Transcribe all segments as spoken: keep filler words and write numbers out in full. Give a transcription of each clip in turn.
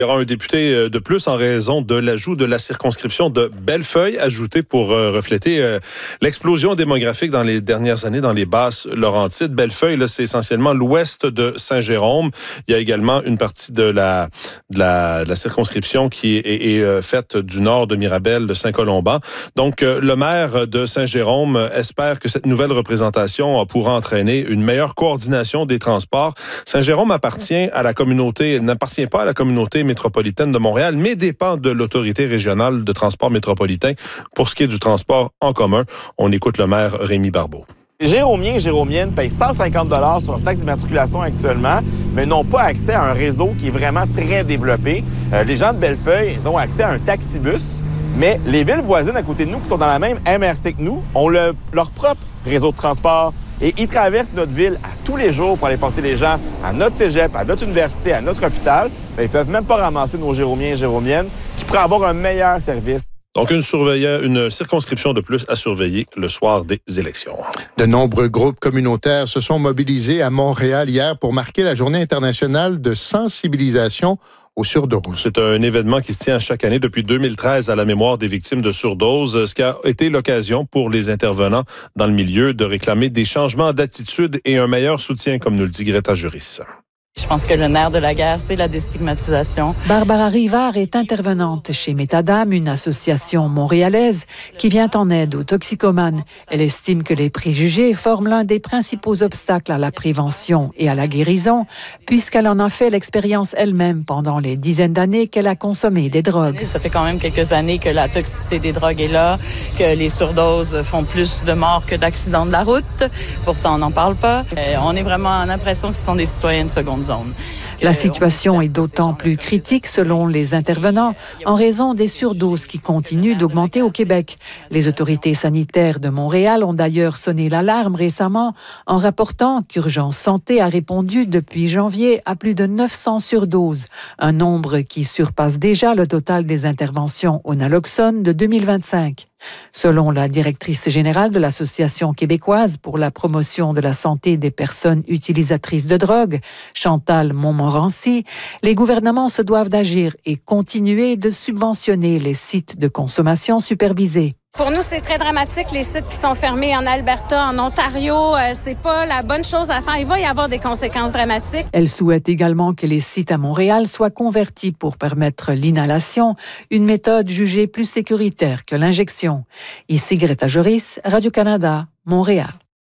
Il y aura un député de plus en raison de l'ajout de la circonscription de Bellefeuille, ajoutée pour euh, refléter euh, l'explosion démographique dans les dernières années dans les Basses-Laurentides. Bellefeuille, là, c'est essentiellement l'ouest de Saint-Jérôme. Il y a également une partie de la, de la, de la circonscription qui est, est, est euh, faite du nord de Mirabel, de Saint-Colomban. Donc, euh, le maire de Saint-Jérôme espère que cette nouvelle représentation pourra entraîner une meilleure coordination des transports. Saint-Jérôme appartient à la communauté, n'appartient pas à la communauté métropolitaine de Montréal, mais dépend de l'autorité régionale de transport métropolitain pour ce qui est du transport en commun. On écoute le maire Rémi Barbeau. Les Jéromiens et Jéromiennes payent cent cinquante dollars sur leur taxe d'immatriculation actuellement, mais n'ont pas accès à un réseau qui est vraiment très développé. Euh, les gens de Bellefeuille, ils ont accès à un taxibus, mais les villes voisines à côté de nous, qui sont dans la même M R C que nous, ont le, leur propre réseau de transport. Et ils traversent notre ville à tous les jours pour aller porter les gens à notre cégep, à notre université, à notre hôpital. Mais ils peuvent même pas ramasser nos Jéromiens et Jéromiennes qui pourraient avoir un meilleur service. Donc, une, une circonscription de plus à surveiller le soir des élections. De nombreux groupes communautaires se sont mobilisés à Montréal hier pour marquer la Journée internationale de sensibilisation aux surdoses. C'est un événement qui se tient chaque année depuis deux mille treize à la mémoire des victimes de surdoses, ce qui a été l'occasion pour les intervenants dans le milieu de réclamer des changements d'attitude et un meilleur soutien, comme nous le dit Greta Juris. Je pense que le nerf de la guerre, c'est la déstigmatisation. Barbara Rivard est intervenante chez Métadame, une association montréalaise qui vient en aide aux toxicomanes. Elle estime que les préjugés forment l'un des principaux obstacles à la prévention et à la guérison, puisqu'elle en a fait l'expérience elle-même pendant les dizaines d'années qu'elle a consommé des drogues. Ça fait quand même quelques années que la toxicité des drogues est là, que les surdoses font plus de morts que d'accidents de la route. Pourtant, on n'en parle pas. Et on est vraiment en impression que ce sont des citoyens de seconde zone. La situation est d'autant plus critique, selon les intervenants, en raison des surdoses qui continuent d'augmenter au Québec. Les autorités sanitaires de Montréal ont d'ailleurs sonné l'alarme récemment en rapportant qu'Urgence Santé a répondu depuis janvier à plus de neuf cents surdoses, un nombre qui surpasse déjà le total des interventions au naloxone de deux mille vingt-cinq. Selon la directrice générale de l'Association québécoise pour la promotion de la santé des personnes utilisatrices de drogue, Chantal Montmorency, les gouvernements se doivent d'agir et continuer de subventionner les sites de consommation supervisés. Pour nous, c'est très dramatique, les sites qui sont fermés en Alberta, en Ontario. Euh, c'est pas la bonne chose à faire. Il va y avoir des conséquences dramatiques. Elle souhaite également que les sites à Montréal soient convertis pour permettre l'inhalation, une méthode jugée plus sécuritaire que l'injection. Ici Greta Juris, Radio-Canada, Montréal.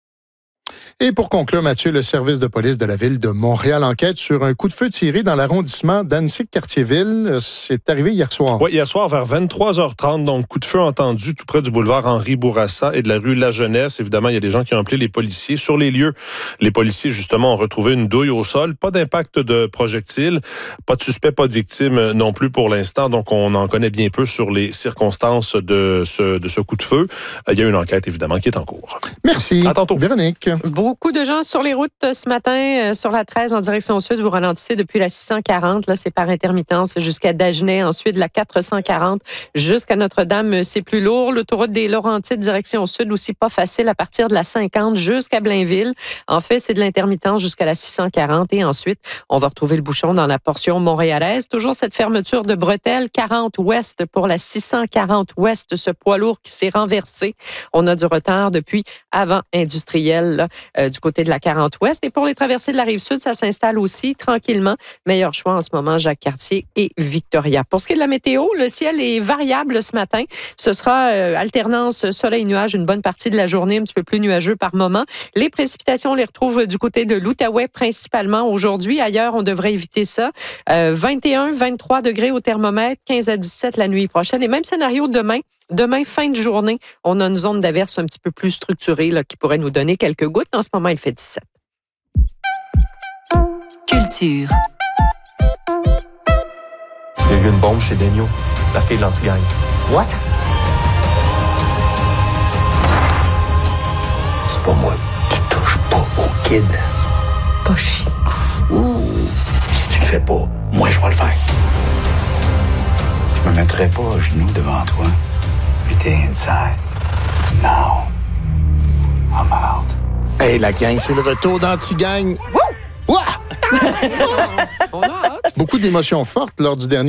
Et pour conclure, Mathieu, le service de police de la ville de Montréal enquête sur un coup de feu tiré dans l'arrondissement d'Annecy-Cartierville. C'est arrivé hier soir. Oui, hier soir vers vingt-trois heures trente, donc coup de feu entendu tout près du boulevard Henri Bourassa et de la rue La Jeunesse. Évidemment, il y a des gens qui ont appelé les policiers. Sur les lieux, les policiers, justement, ont retrouvé une douille au sol. Pas d'impact de projectile, pas de suspect, pas de victime non plus pour l'instant. Donc, on en connaît bien peu sur les circonstances de ce, de ce coup de feu. Il y a une enquête, évidemment, qui est en cours. Merci. À tantôt. Véronique. Beaucoup de gens sur les routes ce matin, euh, sur la treize en direction sud. Vous ralentissez depuis la six cent quarante. Là, c'est par intermittence jusqu'à Dagenais. Ensuite, la quatre cent quarante jusqu'à Notre-Dame, c'est plus lourd. L'autoroute des Laurentides, direction sud, aussi pas facile à partir de la cinquante jusqu'à Blainville. En fait, c'est de l'intermittence jusqu'à la six cent quarante. Et ensuite, on va retrouver le bouchon dans la portion montréalaise. Toujours cette fermeture de bretelles, quarante ouest pour la six cent quarante ouest. Ce poids lourd qui s'est renversé. On a du retard depuis avant industriel, là, euh, du côté de la quarante ouest. Et pour les traversées de la Rive-Sud, ça s'installe aussi tranquillement. Meilleur choix en ce moment, Jacques-Cartier et Victoria. Pour ce qui est de la météo, le ciel est variable ce matin. Ce sera euh, alternance soleil-nuage une bonne partie de la journée, un petit peu plus nuageux par moment. Les précipitations, on les retrouve du côté de l'Outaouais principalement aujourd'hui. Ailleurs, on devrait éviter ça. Euh, vingt et un, vingt-trois degrés au thermomètre, quinze à dix-sept la nuit prochaine. Et même scénario demain. Demain, fin de journée, on a une zone d'averse un petit peu plus structurée là, qui pourrait nous donner quelques gouttes. En ce moment, il fait dix-sept. Culture. Il y a eu une bombe chez Daigneault, la fille de l'anti-gang. What? C'est pas moi. Tu touches pas au kid. Pas chier. Ouh. Si tu le fais pas, moi, je vais le faire. Je me mettrai pas à genoux devant toi. T'es inside. Now, I'm out. Hey, la gang, c'est le retour d'Anti-Gang. Wouh! Ouah! On a hâte. Beaucoup d'émotions fortes lors du dernier